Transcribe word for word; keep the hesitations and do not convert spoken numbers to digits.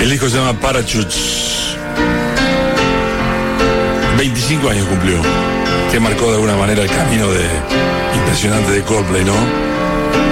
El disco se llama Parachutes. veinticinco años cumplió, que marcó de alguna manera el camino de impresionante de Coldplay, ¿no?